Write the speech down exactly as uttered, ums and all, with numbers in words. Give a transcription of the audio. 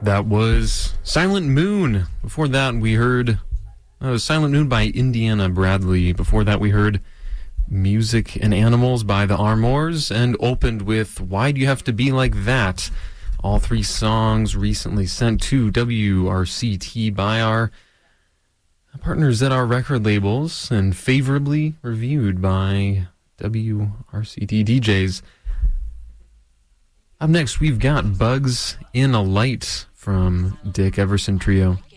That was Silent Moon. Before that, we heard uh, Silent Moon by Indiana Bradley. Before that, we heard Music and Animals by the Armours, and opened with Why Do You Have to Be Like That? All three songs recently sent to W R C T by our partners at our record labels and favorably reviewed by W R C T D Js. Up next, we've got Bugs in a Light from Dick Everson Trio.